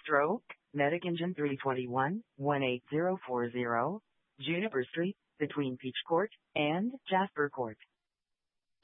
Stroke, Medic Engine 321, 18040, Juniper Street, between Peach Court and Jasper Court.